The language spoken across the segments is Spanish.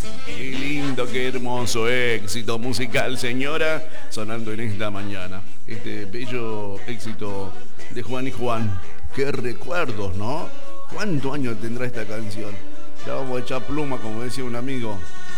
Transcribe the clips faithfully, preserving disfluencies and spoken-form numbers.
Qué lindo, qué hermoso éxito musical, señora, sonando en esta mañana. Este bello éxito de Juan y Juan. Qué recuerdos, ¿no? ¿Cuántos años tendrá esta canción? Ya vamos a echar pluma, como decía un amigo.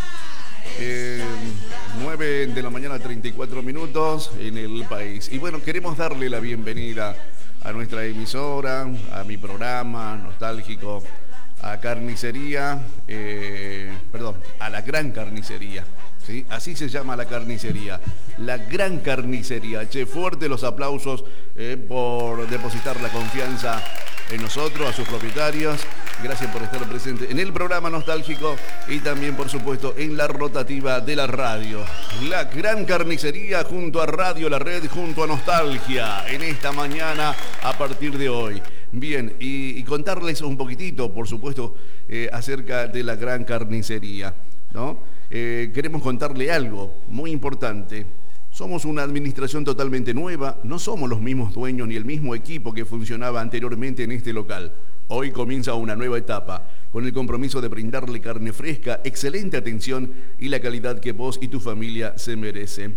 Eh, nueve de la mañana, treinta y cuatro minutos en el país. Y bueno, queremos darle la bienvenida a nuestra emisora, a mi programa nostálgico, a Carnicería, eh, perdón, a la Gran Carnicería, ¿sí? Así se llama la carnicería, la Gran Carnicería. Che, fuerte los aplausos eh, por depositar la confianza en nosotros, a sus propietarios. Gracias por estar presente en el programa nostálgico y también, por supuesto, en la rotativa de la radio. La Gran Carnicería junto a Radio La Red, junto a Nostalgia, en esta mañana a partir de hoy. Bien, y, y contarles un poquitito, por supuesto, eh, acerca de la Gran Carnicería, ¿no? Eh, queremos contarle algo muy importante. Somos una administración totalmente nueva, no somos los mismos dueños ni el mismo equipo que funcionaba anteriormente en este local. Hoy comienza una nueva etapa, con el compromiso de brindarle carne fresca, excelente atención y la calidad que vos y tu familia se merecen.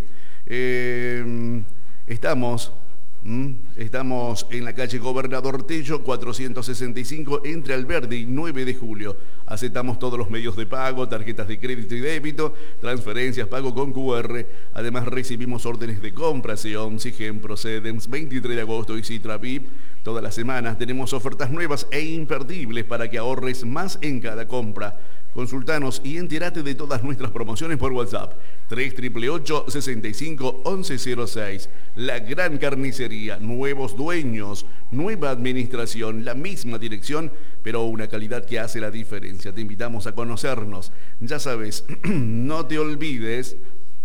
Eh, estamos... Estamos en la calle Gobernador Tello, cuatrocientos sesenta y cinco, entre Alberdi y nueve de julio. Aceptamos todos los medios de pago, tarjetas de crédito y débito, transferencias, pago con cu erre. Además recibimos órdenes de compra, Xeon, Sigen, Procedens, veintitrés de agosto y Citra V I P. Todas las semanas tenemos ofertas nuevas e imperdibles para que ahorres más en cada compra. Consultanos y entérate de todas nuestras promociones por WhatsApp. tres ocho ocho, sesenta y cinco, once cero seis. La Gran Carnicería, nuevos dueños, nueva administración, la misma dirección, pero una calidad que hace la diferencia. Te invitamos a conocernos. Ya sabes, no te olvides.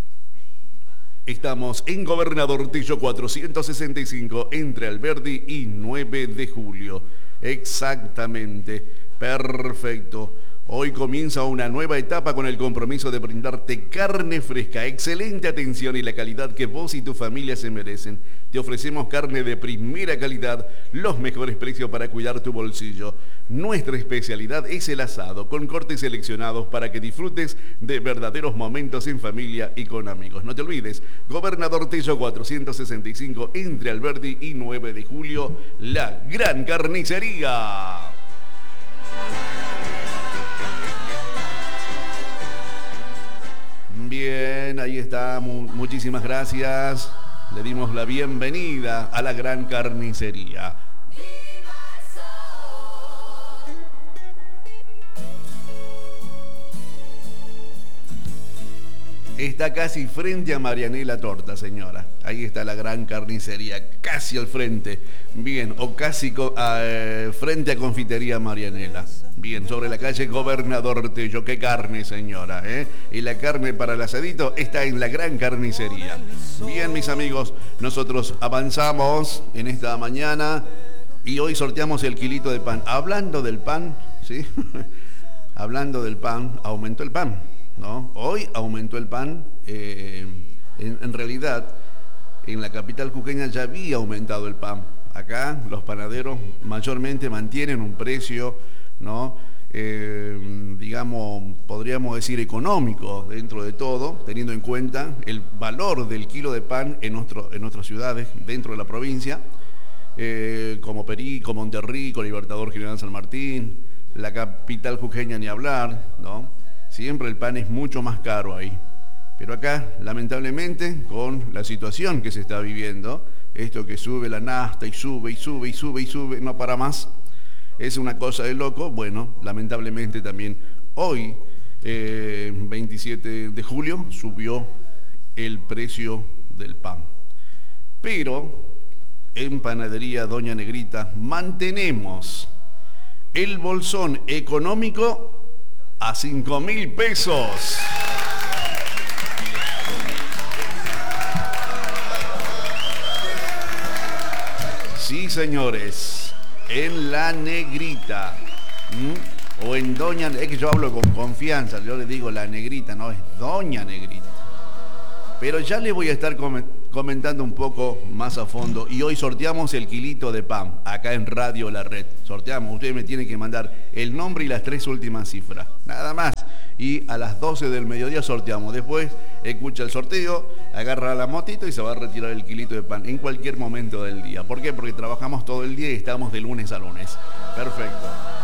Estamos en Gobernador Tello cuatrocientos sesenta y cinco, entre Alberdi y nueve de julio. Exactamente. Perfecto. Hoy comienza una nueva etapa con el compromiso de brindarte carne fresca, excelente atención y la calidad que vos y tu familia se merecen. Te ofrecemos carne de primera calidad, los mejores precios para cuidar tu bolsillo. Nuestra especialidad es el asado, con cortes seleccionados para que disfrutes de verdaderos momentos en familia y con amigos. No te olvides, Gobernador Tello cuatrocientos sesenta y cinco, entre Alberdi y nueve de julio, la Gran Carnicería. Bien, ahí está, muchísimas gracias. Le dimos la bienvenida a la Gran Carnicería. Está casi frente a Marianela Torta, señora. Ahí está la Gran Carnicería, casi al frente. Bien, o casi eh, frente a Confitería Marianela. Bien, sobre la calle Gobernador Tello. Qué carne, señora, ¿eh? Y la carne para el asadito está en la Gran Carnicería. Bien, mis amigos, nosotros avanzamos en esta mañana y hoy sorteamos el kilito de pan. Hablando del pan, ¿sí? Hablando del pan, aumentó el pan, ¿no? Hoy aumentó el pan. Eh, en, en realidad, en la capital jujeña ya había aumentado el pan. Acá los panaderos mayormente mantienen un precio, ¿no? Eh, digamos, podríamos decir económico dentro de todo, teniendo en cuenta el valor del kilo de pan en, nuestro, en nuestras ciudades, dentro de la provincia, eh, como Perico, Monterrico, Libertador General San Martín, la capital jujeña ni hablar, ¿no? Siempre el pan es mucho más caro ahí. Pero acá, lamentablemente, con la situación que se está viviendo, esto que sube la nafta y sube y sube y sube y sube, no para más, es una cosa de loco. Bueno, lamentablemente también hoy, eh, veintisiete de julio, subió el precio del pan. Pero en Panadería Doña Negrita mantenemos el bolsón económico a cinco mil pesos. Sí, señores, en La Negrita, ¿m? O en Doña, es que yo hablo con confianza, yo le digo La Negrita, no es Doña Negrita. Pero ya le voy a estar comentando, comentando un poco más a fondo. Y hoy sorteamos el kilito de pan, acá en Radio La Red. Sorteamos, ustedes me tienen que mandar el nombre y las tres últimas cifras, nada más. Y a las doce del mediodía sorteamos. Después escucha el sorteo, agarra la motito y se va a retirar el kilito de pan en cualquier momento del día. ¿Por qué? Porque trabajamos todo el día y estamos de lunes a lunes. Perfecto.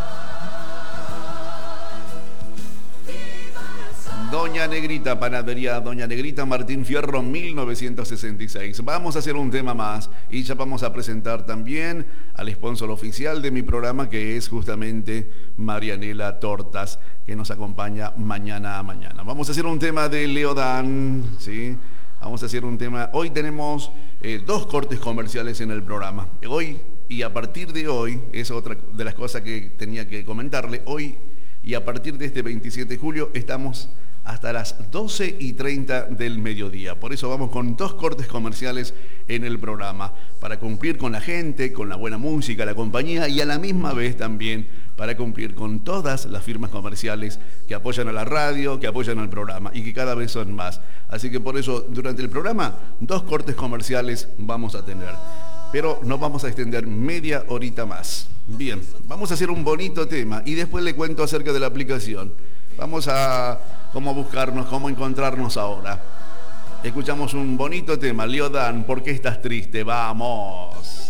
Doña Negrita, Panadería Doña Negrita, Martín Fierro, mil novecientos sesenta y seis. Vamos a hacer un tema más y ya vamos a presentar también al sponsor oficial de mi programa, que es justamente Marianela Tortas, que nos acompaña mañana a mañana. Vamos a hacer un tema de Leodán, ¿sí? Vamos a hacer un tema. Hoy tenemos eh, dos cortes comerciales en el programa. Hoy y a partir de hoy, es otra de las cosas que tenía que comentarle, hoy y a partir de este veintisiete de julio estamos hasta las doce y treinta del mediodía. Por eso vamos con dos cortes comerciales en el programa, para cumplir con la gente, con la buena música, la compañía, y a la misma vez también para cumplir con todas las firmas comerciales que apoyan a la radio, que apoyan al programa, y que cada vez son más. Así que por eso, durante el programa, dos cortes comerciales vamos a tener. Pero nos vamos a extender media horita más. Bien, vamos a hacer un bonito tema y después le cuento acerca de la aplicación. Vamos a cómo buscarnos, cómo encontrarnos ahora. Escuchamos un bonito tema, Leodán, ¿por qué estás triste? ¡Vamos!